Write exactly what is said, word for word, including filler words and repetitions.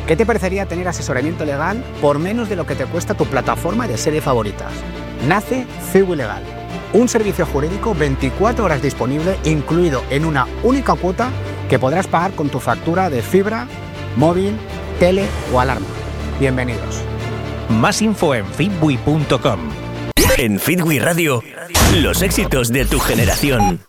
¿Qué te parecería tener asesoramiento legal por menos de lo que te cuesta tu plataforma de series favoritas? Nace Civil Legal, un servicio jurídico veinticuatro horas disponible, incluido en una única cuota que podrás pagar con tu factura de fibra, móvil, tele o alarma. Bienvenidos. Más info en fitwi punto com. En Fitwi Radio, los éxitos de tu generación.